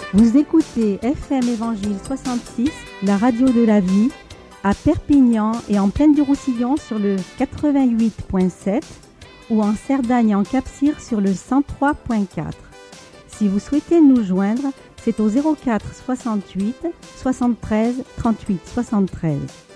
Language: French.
Vous écoutez FM Évangile 66, la radio de la vie, à Perpignan et en Plaine du Roussillon sur le 88.7 ou en Cerdagne et en Cap-Cire sur le 103.4. Si vous souhaitez nous joindre, c'est au 04 68 73 38 73.